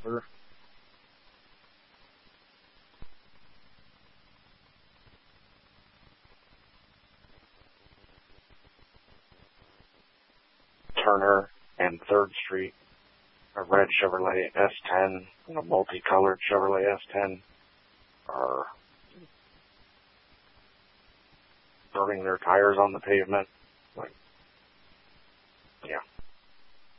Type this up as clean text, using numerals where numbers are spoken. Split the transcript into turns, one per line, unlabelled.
Or Turner and 3rd Street, a red Chevrolet S10 and a multicolored Chevrolet S10 are burning their tires on the pavement. Like,